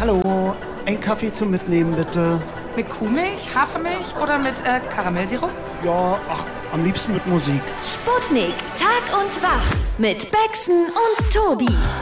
Hallo, ein Kaffee zum Mitnehmen, bitte. Mit Kuhmilch, Hafermilch oder mit Karamellsirup? Ja, am liebsten mit Musik. Sputnik, Tag und Wach mit Bexen und Tobi.